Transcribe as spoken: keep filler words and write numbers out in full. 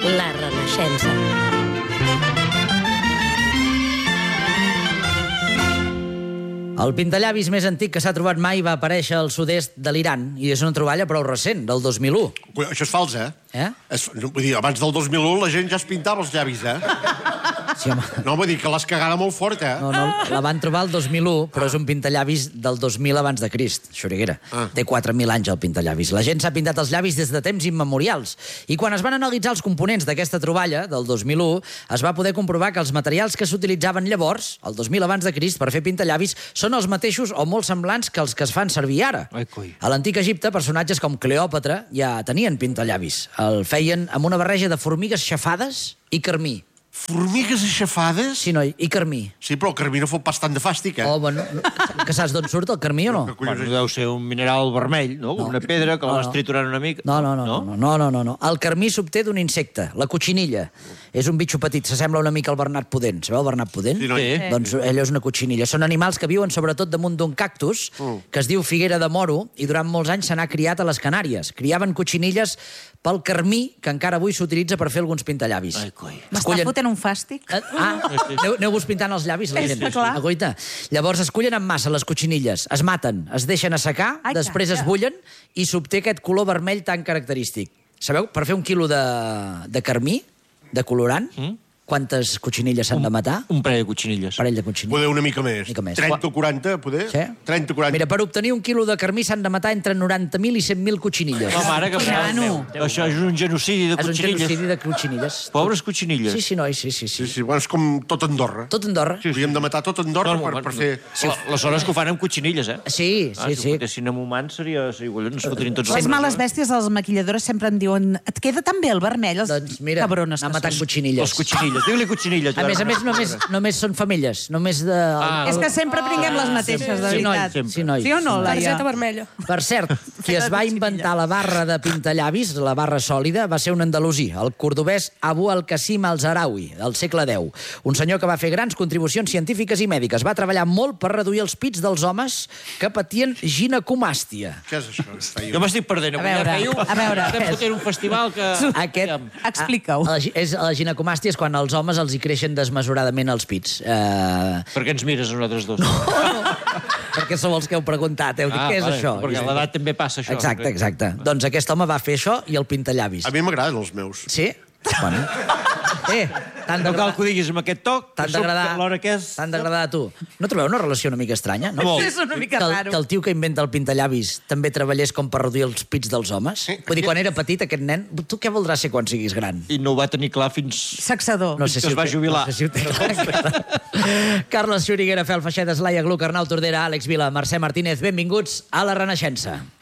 La Renaixença. El pintallavis més antic que s'ha trobat mai va aparèixer al sud-est de l'Iran i és una troballa prou recent, del dos mil u. Això és fals, eh? Eh? És, vull dir, abans del dos mil u la gent ja es pintava els llavis, eh? Sí, home. No, vull dir que l'has cagada molt fort, eh? No, no, la van trobar el dos mil u, però és un pintallavis del dos mil abans de Crist, Xuriguera. Ah. Té quatre mil anys el pintallavis. La gent s'ha pintat els llavis des de temps immemorials. I quan es van analitzar els components d'aquesta troballa, del dos mil u, es va poder comprovar que els materials que s'utilitzaven llavors, el dos mil abans de Crist, per fer pintallavis, són els mateixos o molt semblants que els que es fan servir ara. Ai, coi. A l'antic Egipte, personatges com Cleòpatra ja tenien pintallavis. El feien amb una barreja de formigues xafades i carmí. Formigues aixafades? Sí, noi, i carmí. Sí, però el carmí no fot pas tant de fàstic, eh? Oh, bueno, que saps d'on surt el carmí o no? Que collons Bueno, és? deu ser un mineral vermell, no? Una pedra que la vas triturant una mica. No, no, no, no, no, no, no, no. El carmí s'obté d'un insecte, la cotxinilla. És un bitxo petit, s'assembla una mica al bernat pudent. Sabeu el bernat pudent? Sí, noi. Sí. Doncs allò és una cotxinilla. Són animals que viuen sobretot damunt d'un cactus que es diu figuera de moro i durant molts anys se n'ha criat a les Canàries. Criaven cotxinilles pel carmí que encara avui s'utilitza per fer alguns pintallavis. Ai, coi. M'està Escullen- fotent un fàstic. Eh, Ah, aneu- aneu-vos pintant els llavis, la És gent. clar. Agoita. Llavors es cullen en massa les cotxinilles, es maten, es deixen assecar, Ai, després calla. es bullen i s'obté aquest color vermell tan característic. Sabeu, per fer un quilo de, de carmí, de colorant, Mm? quantes cotxinilles s'han de matar? Un parell de cotxinilles. Parell de cotxinilles. Poder una mica més. Mica més. trenta o quaranta, poder? Sí? trenta o quaranta. Mira, per obtenir un quilo de carmí s'han de matar entre noranta mil i cent mil cotxinilles. No, mare, que Nano. Això és un genocidi de És un cotxinilles. genocidi de cotxinilles. Pobres cotxinilles. Sí, sí, noi, sí, sí. Sí, sí. sí, bueno, és com tot Andorra. Tot Andorra. Sí, Hauríem de matar tot Andorra No, per, no, per no. fer... Sí, les hores que ho fan amb cotxinilles, eh? Sí, Ah, sí, si sí. ho fotessin amb humans seria... seria collons, no es fotrien tots Les els males homes, bèsties de les maquilladores sempre em diuen et queda tan bé el vermell, els Doncs mira, cabrones anar que matant són. eh? cotxinilles. Les cotxinilles. Diu-li cotxinilles. A més a més, només, només són femelles. Només de... Ah. És que sempre prenguem les mateixes, de Sí, noi, veritat. sí, noi. Sí o no, Laia? Targeta vermella. Per cert, qui es va inventar la barra de pintallavis, la barra sòlida, va ser un andalusí, el cordobès Abu al-Qasim al-Zarawi, del segle deu. Un senyor que va fer grans contribucions científiques i mèdiques. Va treballar molt per reduir els pits dels homes que patien ginecomàstia. Què és això? Feia? Jo m'estic perdent. A veure, a veure. Estem fotent un festival que... Aquest... Explica-ho. Ah, La, gi- és, la ginecomàstia és quan als homes els hi creixen desmesuradament els pits. Eh... Per què ens mires a nosaltres dos? Perquè sou els que heu preguntat. Heu dit, Ah, què és vale, això? perquè a l'edat també passa això. Exacte, exacte. Doncs aquest home va fer això i el pintallavis. A mi m'agraden els meus. Sí? Bueno. Eh, t'han No cal d'agradar... que ho diguis amb aquest toc, que T'han soc d'agradar... l'hora que és... T'han d'agradar a tu. No trobeu una relació una mica estranya? No? Molt. És una mica que el, raro. que el tio que inventa el pintallavis també treballés com per reduir els pits dels homes? Vull dir, quan era petit, aquest nen, tu què voldràs ser quan siguis gran? I no ho va tenir clar fins... Saxador. No sé que si es va ho té- jubilar. No sé si ho té clar. Carles Xuriguera, Fel Feixedes, Laia Gluck, Arnau Tordera, Àlex Vila, Mercè Martínez, benvinguts a La Renaixença.